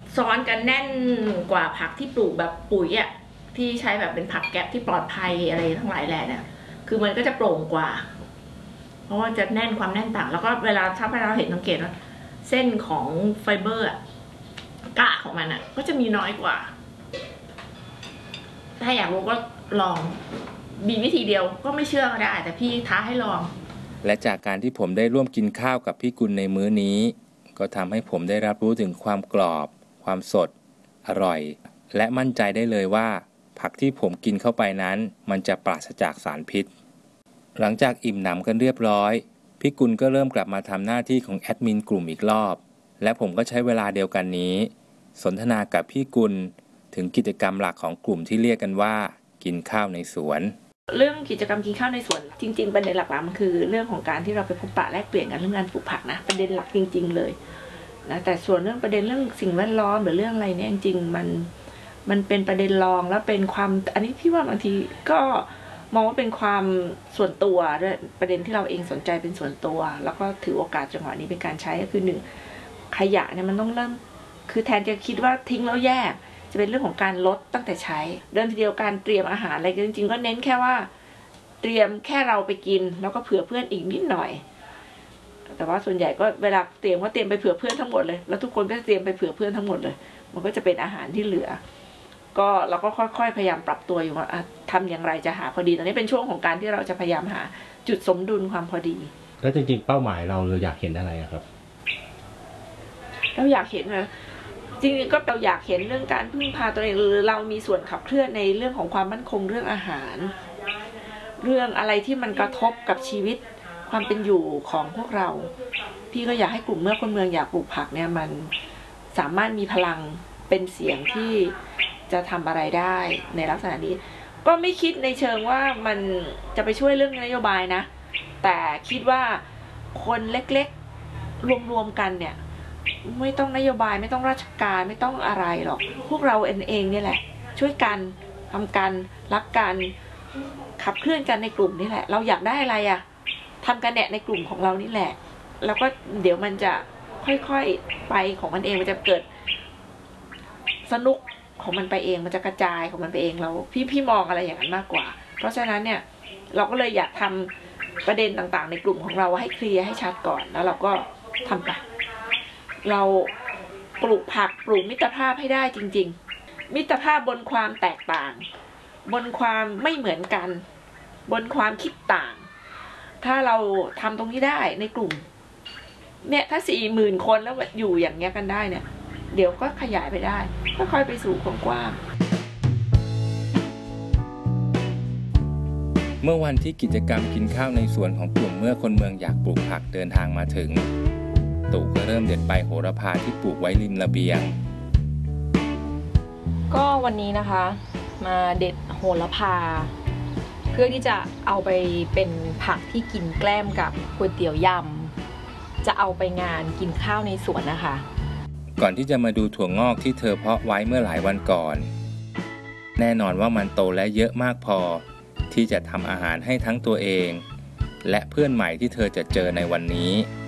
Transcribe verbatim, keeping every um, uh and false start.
ซ้อนกันแน่นกว่าผักที่ปลูกแบบปุ๋ยอ่ะที่ใช้แบบเป็นผักแก๊ปที่ปลอดภัยอะไรทั้งหลายแหล่เนี่ยคือมันก็จะโปร่งกว่าเพราะว่าจะแน่นความแน่นต่างแล้วก็เวลาถ้าเราเห็นสังเกตว่าเส้นของไฟเบอร์อะกากของมันอ่ะก็จะมีน้อยกว่าถ้าอยากรู้ก็ลองมีวิธีเดียวก็ไม่เชื่อก็ได้แต่พี่ท้าให้ลองและจากการที่ผมได้ร่วมกินข้าวกับพี่กุลในมื้อนี้ก็ทำให้ผมได้รับรู้ถึงความกรอบความสดอร่อยและมั่นใจได้เลยว่าผักที่ผมกินเข้าไปนั้นมันจะปราศจากสารพิษหลังจากอิ่มหนำกันเรียบร้อยพี่กุลก็เริ่มกลับมาทำหน้าที่ของแอดมินกลุ่มอีกรอบและผมก็ใช้เวลาเดียวกันนี้สนทนากับพี่กุลถึงกิจกรรมหลักของกลุ่มที่เรียกกันว่ากินข้าวในสวนเรื่องกิจกรรมกินข้าวในสวนจริงๆประเด็นหลักๆมันคือเรื่องของการที่เราไปพบปะแลกเปลี่ยนกันเรื่องการปลูกผักนะประเด็นหลักจริงๆเลยนะแต่ส่วนเรื่องประเด็นเรื่องสิ่งแวดล้อมหรือเรื่องอะไรเนี่ยจริงๆมันมันเป็นประเด็นรองแล้วเป็นความอันนี้พี่ว่าบางทีก็มองว่าเป็นความส่วนตัวด้วยประเด็นที่เราเองสนใจเป็นส่วนตัวแล้วก็ถือโอกาสจังหวะนี้เป็นการใช้ก็คือหนึ่งขยะเนี่ยมันต้องเริ่มคือแทนจะคิดว่าทิ้งแล้วแยกจะเป็นเรื่องของการลดตั้งแต่ใช้เดิมทีเดียวการเตรียมอาหารอะไรจริงๆก็เน้นแค่ว่าเตรียมแค่เราไปกินแล้วก็เผื่อเพื่อนอีกนิดหน่อยแต่ว่าส่วนใหญ่ก็เวลาเตรียมก็เตรียมไปเผื่อเพื่อนทั้งหมดเลยแล้วทุกคนก็เตรียมไปเผื่อเพื่อนทั้งหมดเลยมันก็จะเป็นอาหารที่เหลือก็เราก็ค่อยๆพยายามปรับตัวอยู่ว่าทำอย่างไรจะหาพอดีตอนนี้เป็นช่วงของการที่เราจะพยายามหาจุดสมดุลความพอดีแล้วจริงๆเป้าหมายเราเราอยากเห็นอะไรครับเราอยากเห็นนะจริงๆก็เราอยากเห็นเรื่องการพึ่งพาตัวเองหรือเรามีส่วนขับเคลื่อนในเรื่องของความมั่นคงเรื่องอาหารเรื่องอะไรที่มันกระทบกับชีวิตความเป็นอยู่ของพวกเราพี่ก็อยากให้กลุ่มเมื่อคนเมืองอยากปลูกผักเนี่ยมันสามารถมีพลังเป็นเสียงที่จะทำอะไรได้ในลักษณะนี้ก็ไม่คิดในเชิงว่ามันจะไปช่วยเรื่องนโยบายนะแต่คิดว่าคนเล็กๆรวมๆกันเนี่ยไม่ต้องนโยบายไม่ต้องราชการไม่ต้องอะไรหรอกพวกเราเองเองเนี่ยแหละช่วยกันทำกันรักกันขับเคลื่อนกันในกลุ่มนี่แหละเราอยากได้อะไรอะทำกันแหละในกลุ่มของเรานี่แหละแล้วก็เดี๋ยวมันจะค่อยๆไปของมันเองมันจะเกิดสนุกของมันไปเองมันจะกระจายของมันไปเองเราพี่พี่มองอะไรอย่างนั้นมากกว่าเพราะฉะนั้นเนี่ยเราก็เลยอยากทำประเด็นต่างๆในกลุ่มของเราให้เคลียร์ให้ชัดก่อนแล้วเราก็ทำไปเราปลูกผักปลูกมิตรภาพให้ได้จริงๆมิตรภาพบนความแตกต่างบนความไม่เหมือนกันบนความคิดต่างถ้าเราทำตรงนี้ได้ในกลุ่มเนี่ยถ้าสี่หมื่นคนแล้วอยู่อย่างเงี้ยกันได้เนี่ยเดี๋ยวก็ขยายไปได้ค่อยๆไปสู่กว้างเมื่อวันที่กิจกรรมกินข้าวในสวนของกลุ่มเมื่อคนเมืองอยากปลูกผักเดินทางมาถึงตู่ก็เริ่มเด็ดใบโหระพาที่ปลูกไว้ริมระเบียงก็วันนี้นะคะมาเด็ดโหระพาเพื่อที่จะเอาไปเป็นผักที่กินแกล้มกับก๋วยเตี๋ยวยำจะเอาไปงานกินข้าวในสวนนะคะก่อนที่จะมาดูถั่วงอกที่เธอเพาะไว้เมื่อหลายวันก่อนแน่นอนว่ามันโตและเยอะมากพอที่จะทำอาหารให้ทั้งตัวเองและเพื่อนใหม่ที่เธอจะเจอในวันนี้